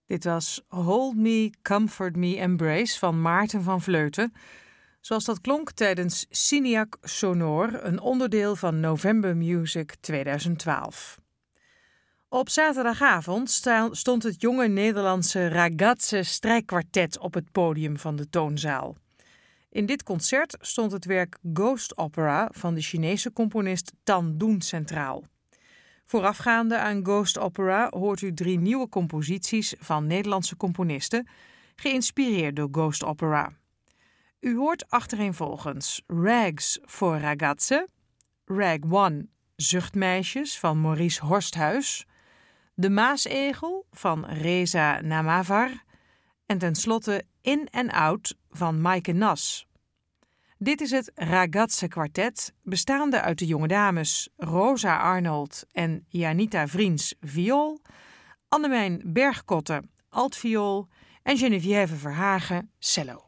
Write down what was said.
Dit was Hold Me, Comfort Me, Embrace van Maarten van Vleuten, zoals dat klonk tijdens Cineac Sonor, een onderdeel van November Music 2012. Op zaterdagavond stond het jonge Nederlandse Ragazze strijkkwartet op het podium van de Toonzaal. In dit concert stond het werk Ghost Opera van de Chinese componist Tan Dun centraal. Voorafgaande aan Ghost Opera hoort u 3 nieuwe composities van Nederlandse componisten, geïnspireerd door Ghost Opera. U hoort achtereenvolgens Rags voor Ragazze, Rag 1 Zuchtmeisjes van Maurice Horsthuis, De Maasegel van Reza Namavar en tenslotte In and Out van Maaike Nas. Dit is het Ragazze kwartet, bestaande uit de jonge dames Rosa Arnold en Janita Vriens viool, Annemijn Bergkotte altviool en Geneviève Verhagen cello.